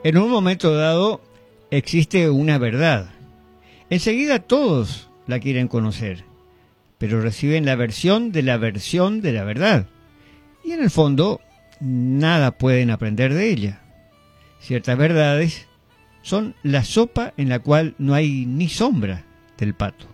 En un momento dado existe una verdad. Enseguida todos la quieren conocer, pero reciben la versión de la versión de la verdad. Y en el fondo, nada pueden aprender de ella. Ciertas verdades son la sopa en la cual no hay ni sombra del pato.